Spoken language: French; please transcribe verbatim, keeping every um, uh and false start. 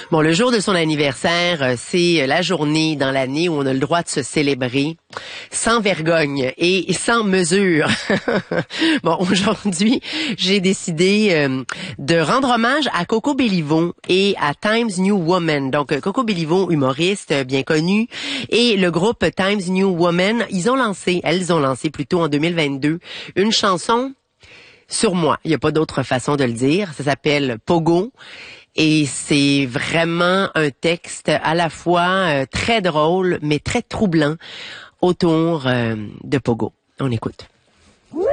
Bon, le jour de son anniversaire, euh, c'est la journée dans l'année où on a le droit de se célébrer sans vergogne et sans mesure. Bon, aujourd'hui, j'ai décidé euh, de rendre hommage à Coco Bellivo et à Times New Woman. Donc, euh, Coco Bellivo, humoriste euh, bien connu, et le groupe Times New Woman, ils ont lancé, elles ont lancé plutôt en deux mille vingt-deux, une chanson sur moi. Il n'y a pas d'autre façon de le dire. Ça s'appelle Pogo. Et c'est vraiment un texte à la fois euh, très drôle, mais très troublant autour euh, de Pogo. On écoute.